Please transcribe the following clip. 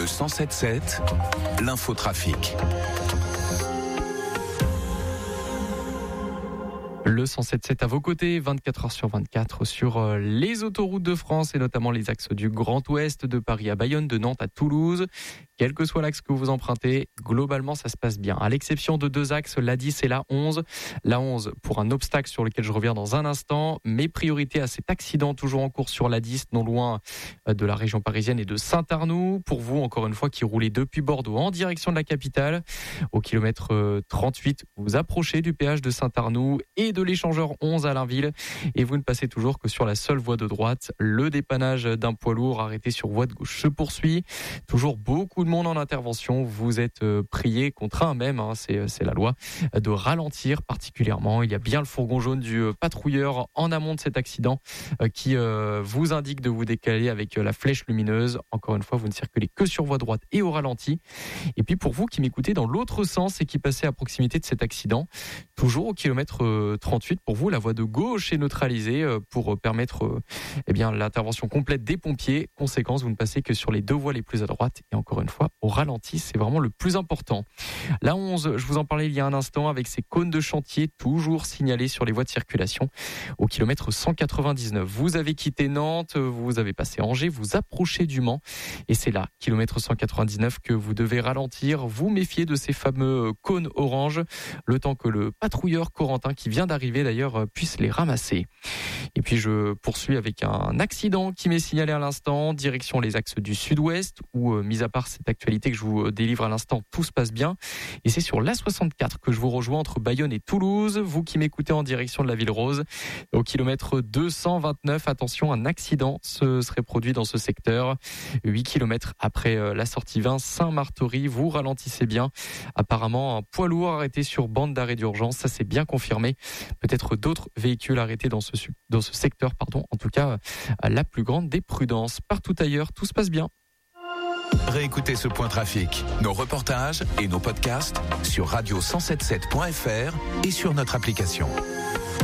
Le 107.7, l'infotrafic. Le 107.7 à vos côtés, 24 heures sur 24 sur les autoroutes de France et notamment les axes du Grand Ouest, de Paris à Bayonne, de Nantes à Toulouse. Quel que soit l'axe que vous empruntez, globalement ça se passe bien. À l'exception de deux axes, l'A10 et l'A11. L'A11 pour un obstacle sur lequel je reviens dans un instant. Mais priorité à cet accident toujours en cours sur l'A10, non loin de la région parisienne et de Saint-Arnoux. Pour vous, encore une fois, qui roulez depuis Bordeaux en direction de la capitale. Au kilomètre 38, vous approchez du péage de Saint-Arnoux et de l'échangeur 11 à Allainville. Et vous ne passez toujours que sur la seule voie de droite. Le dépannage d'un poids lourd arrêté sur voie de gauche se poursuit. Toujours beaucoup de monde en intervention. Vous êtes prié, contraint même, c'est la loi, de ralentir particulièrement. Il y a bien le fourgon jaune du patrouilleur en amont de cet accident qui vous indique de vous décaler avec la flèche lumineuse. Encore une fois, vous ne circulez que sur voie droite et au ralenti. Et puis pour vous qui m'écoutez dans l'autre sens et qui passez à proximité de cet accident, toujours au kilomètre 38, pour vous, la voie de gauche est neutralisée pour permettre l'intervention complète des pompiers. Conséquence, vous ne passez que sur les deux voies les plus à droite et encore une fois au ralenti, c'est vraiment le plus important. La 11, je vous en parlais il y a un instant, avec ces cônes de chantier toujours signalés sur les voies de circulation au kilomètre 199. Vous avez quitté Nantes, vous avez passé Angers, vous approchez du Mans et c'est là, kilomètre 199, que vous devez ralentir. Vous méfiez de ces fameux cônes orange, le temps que le patrouilleur Corentin, qui vient d'arriver d'ailleurs, puisse les ramasser. Et puis je poursuis avec un accident qui m'est signalé à l'instant, direction les axes du sud-ouest, où mis à part cette actualité que je vous délivre à l'instant, tout se passe bien. Et c'est sur l'A64 que je vous rejoins entre Bayonne et Toulouse. Vous qui m'écoutez en direction de la Ville Rose, au kilomètre 229, attention, un accident se serait produit dans ce secteur. 8 kilomètres après la sortie 20 Saint-Martory, vous ralentissez bien. Apparemment, un poids lourd arrêté sur bande d'arrêt d'urgence, ça c'est bien confirmé. Peut-être d'autres véhicules arrêtés dans ce secteur, En tout cas, la plus grande des prudences. Partout ailleurs, tout se passe bien. Réécoutez ce point trafic, nos reportages et nos podcasts sur radio177.fr et sur notre application.